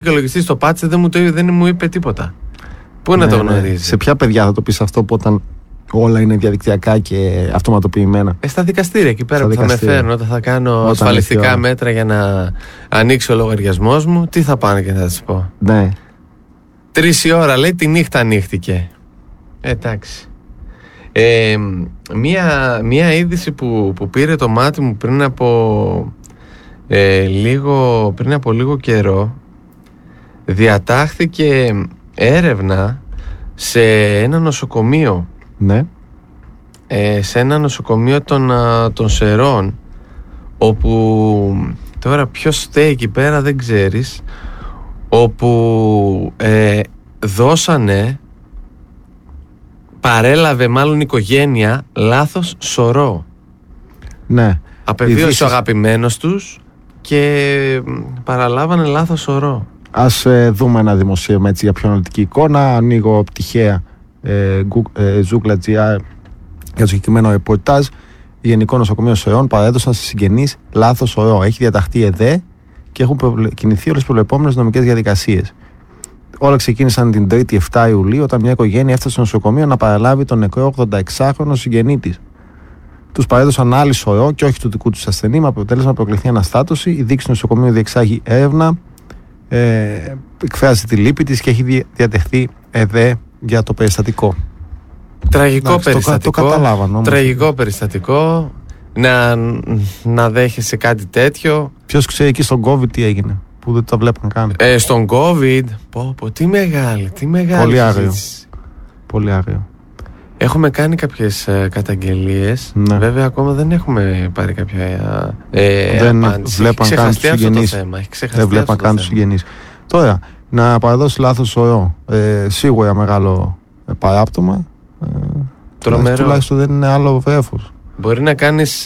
δικαιολογιστή στο πάτσε δεν μου είπε τίποτα. Πού να το γνωρίζει? Σε ποια παιδιά θα το πεις αυτό που όταν όλα είναι διαδικτυακά και αυτοματοποιημένα? Στα δικαστήρια εκεί πέρα που θα με φέρνουν όταν θα κάνω ασφαλιστικά μέτρα για να ανοίξει ο λογαριασμός μου. Τι θα πάνε και θα τους πω? Ναι. 3 η ώρα λέει, τη νύχτα ανοίχτηκε. Εντάξει. Μία είδηση που πήρε το μάτι μου πριν από λίγο καιρό. Διατάχθηκε έρευνα σε ένα νοσοκομείο. Ναι. Σε ένα νοσοκομείο των Σερών, όπου τώρα ποιος φταίει εκεί πέρα δεν ξέρεις, όπου παρέλαβε μάλλον η οικογένεια λάθος σωρό. Ναι. Απεβίωσε ο αγαπημένος τους και παραλάβανε λάθος σωρό. Ας δούμε ένα δημοσίευμα έτσι για πιο αναλυτική εικόνα. Ανοίγω τυχαία Zoogla.gr για το συγκεκριμένο ρεπορτάζ. Γενικό Νοσοκομείο Σερών παρέδωσαν σε συγγενείς λάθος σωρό. Έχει διαταχθεί ΕΔΕ και έχουν κινηθεί όλες τις προβλεπόμενες νομικές διαδικασίες. Όλα ξεκίνησαν την 3η 7 Ιουλίου, όταν μια οικογένεια έφτασε στο νοσοκομείο να παραλάβει τον νεκρό 86χρονο συγγενή της. Τους παρέδωσαν άλλη σωρό και όχι του δικού τους ασθενή, με αποτέλεσμα να προκληθεί αναστάτωση. Η δίκηση του νοσοκομείου διεξάγει έρευνα, εκφράζει τη λύπη της και έχει διατεχθεί ΕΔΕ για το περιστατικό. Τραγικό περιστατικό. Το καταλάβαν όμως. Τραγικό περιστατικό. Να δέχεσαι κάτι τέτοιο. Ποιος ξέρει εκεί στον COVID τι έγινε, που δεν το βλέπουν καν. Στον COVID. Τι μεγάλη. Πολύ άγριο. Πολύ άγριο. Έχουμε κάνει κάποιες καταγγελίες. Ναι. Βέβαια ακόμα δεν έχουμε πάρει κάποια δεν απάντηση. Βλέπαν καν τους συγγενείς. Δεν βλέπαν καν τους συγγενείς. Τώρα, να παραδώσει λάθος σωρό, σίγουρα μεγάλο παράπτωμα. Τρομερό. Τουλάχιστον δεν είναι άλλο βρέφος. Μπορεί να κάνεις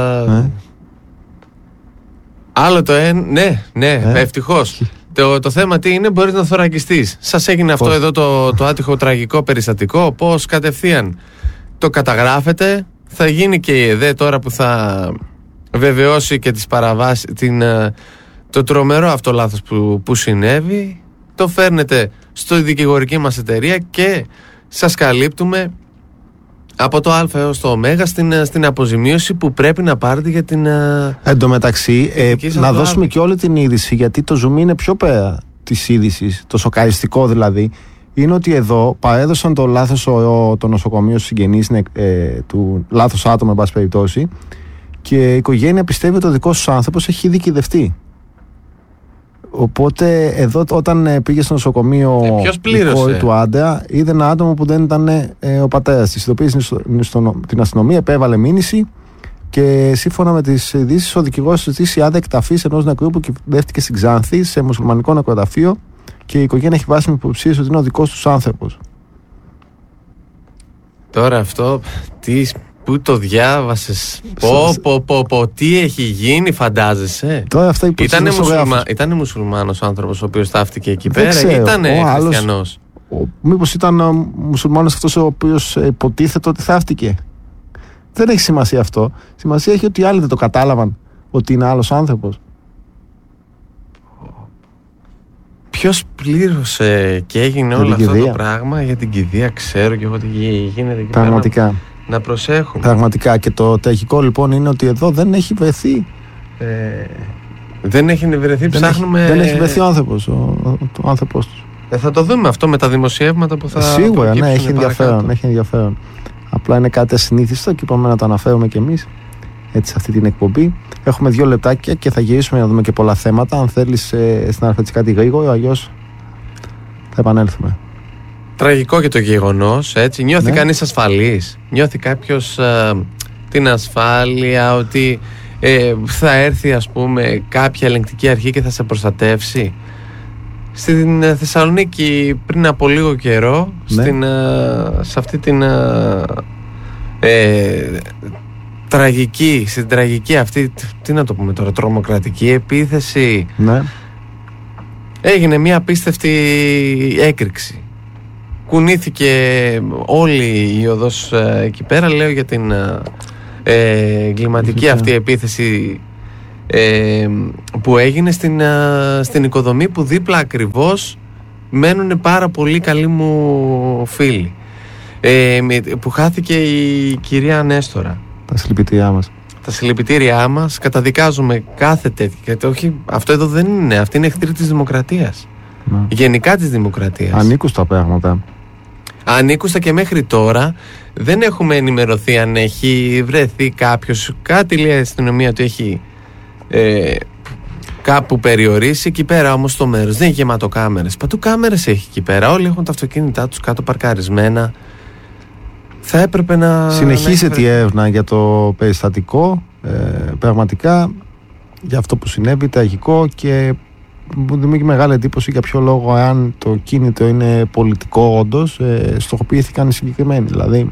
άλλο το ναι, ευτυχώς. Το θέμα τι είναι, μπορείς να θωρακιστείς. Σας έγινε αυτό εδώ το άτυχο τραγικό περιστατικό. Πώς κατευθείαν το καταγράφετε? Θα γίνει και η ΕΔΕ τώρα που θα βεβαιώσει και τις παραβάσεις, το τρομερό αυτό λάθος που συνέβη. Το φέρνετε στο δικηγορική μας εταιρεία και σας καλύπτουμε από το Α έως το Ω στην αποζημίωση που πρέπει να πάρετε για την. Εν τω μεταξύ, να δώσουμε και όλη την είδηση, γιατί το zoom είναι πιο πέρα της είδησης, το σοκαριστικό δηλαδή. Είναι ότι εδώ παρέδωσαν το λάθος σωρό το νοσοκομείο στους συγγενείς του λάθος άτομα, εν πάση περιπτώσει, και η οικογένεια πιστεύει ότι ο δικός τους άνθρωπος έχει ήδη κυδευτεί. Οπότε εδώ όταν πήγε στο νοσοκομείο η κόρη του άντρα, είδε ένα άτομο που δεν ήταν ο πατέρας της. Ειδοποίησε την αστυνομία, επέβαλε μήνυση και σύμφωνα με τις ειδήσεις ο δικηγόρος ζητήσει άδεια εκταφής ενός νεκρού που κυδεύτηκε στην Ξάνθη σε μουσουλμανικό νεκροταφείο και η οικογένεια έχει βάσει με υποψίες ότι είναι ο δικός τους άνθρωπος. Τώρα αυτό πού το διάβασες? Τι έχει γίνει, φαντάζεσαι? Τώρα αυτά Ήτανε μουσουλμάνος ο άνθρωπος ο οποίος ταύτηκε εκεί πέρα ή ήτανε χριστιανός? Μήπως ήταν μουσουλμάνος αυτός ο οποίος υποτίθεται ότι θαύτηκε? Δεν έχει σημασία αυτό. Σημασία έχει ότι οι άλλοι δεν το κατάλαβαν ότι είναι άλλος άνθρωπος. Ποιος πλήρωσε και έγινε όλο αυτό το πράγμα για την κηδεία? Ξέρω και εγώ τι γίνεται εκεί. Πραγματικά. Να προσέχουμε. Πραγματικά. Και το τραγικό λοιπόν είναι ότι εδώ δεν έχει βρεθεί. Δεν έχει βρεθεί, ψάχνουμε. Δεν έχει βρεθεί ο άνθρωπος, ο άνθρωπος του. Θα το δούμε αυτό με τα δημοσιεύματα που θα. Σίγουρα, ναι, έχει ενδιαφέρον. Απλά είναι κάτι ασυνήθιστο και είπαμε να το αναφέρουμε κι εμείς έτσι σε αυτή την εκπομπή. Έχουμε 2 λεπτάκια και θα γυρίσουμε να δούμε και πολλά θέματα. Αν θέλεις να έρθεις κάτι γρήγορο, αλλιώς θα επανέλθουμε. Τραγικό και το γεγονός, έτσι. Νιώθει κανείς ασφαλής? Νιώθει κάποιος την ασφάλεια ότι θα έρθει ας πούμε κάποια ελεγκτική αρχή και θα σε προστατεύσει? Στην Θεσσαλονίκη πριν από λίγο καιρό, σε αυτή την τραγική αυτή, τι να το πούμε τώρα, τρομοκρατική επίθεση, έγινε μια απίστευτη έκρηξη. Κουνήθηκε όλη η οδός εκεί πέρα, λέω για την εγκληματική αυτή επίθεση που έγινε στην οικοδομή που δίπλα ακριβώς μένουν πάρα πολύ καλοί μου φίλοι, που χάθηκε η κυρία Νέστορα. Τα συλληπιτήριά μας. Τα συλληπιτήριά μας, καταδικάζουμε κάθε τέτοια, γιατί όχι, αυτό εδώ δεν είναι, αυτή είναι εχθρή της δημοκρατίας, γενικά της δημοκρατίας. Ανήκουστα πράγματα. Ανήκουστα και μέχρι τώρα δεν έχουμε ενημερωθεί αν έχει βρεθεί κάποιος, κάτι λέει η αστυνομία ότι έχει κάπου περιορίσει. Εκεί πέρα όμως το μέρος δεν έχει γεμάτο κάμερες, παντού κάμερες έχει εκεί πέρα, όλοι έχουν τα αυτοκίνητά τους κάτω παρκαρισμένα. Θα έπρεπε να συνεχίζεται η έρευνα για το περιστατικό, πραγματικά για αυτό που συνέβη, τραγικό, και μου δημιουργεί μεγάλη εντύπωση για ποιο λόγο, αν το κίνητο είναι πολιτικό όντως, στοχοποιήθηκαν οι συγκεκριμένοι. Δηλαδή,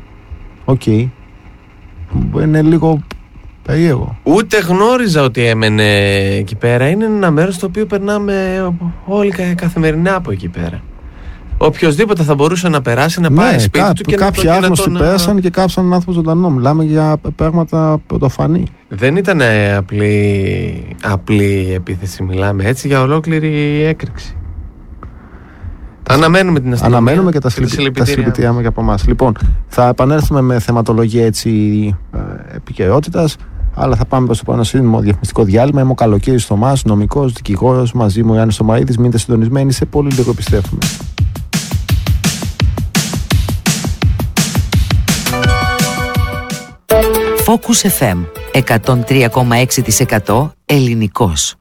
είναι λίγο περίεργο. Ούτε γνώριζα ότι έμενε εκεί πέρα. Είναι ένα μέρος στο οποίο περνάμε όλοι καθημερινά από εκεί πέρα.Οποιοςδήποτε θα μπορούσε να περάσει, να πάει σπίτι του και κάποιοι άγνωστοι πέρασαν και κάψαν έναν άνθρωπο ζωντανό. Μιλάμε για πράγματα πρωτοφανή. Δεν ήταν απλή επίθεση, μιλάμε έτσι για ολόκληρη έκρηξη. Αναμένουμε την αστυνομία. Αναμένουμε και τα συλληπιτήριά μας από εμάς. Λοιπόν, θα επανέλθουμε με θεματολογία επικαιρότητας, αλλά θα πάμε προς το πάνω σύντομο διαφημιστικό διάλειμμα. Είμαι ο Καλοκαίρης Θωμάς, νομικός, δικηγόρος, μαζί μου Γιάννης Σωμαρίδης. Μείνετε συντονισμένοι, σε πολύ λίγο επιστρέφουμε. Focus FM 103,6% ελληνικός.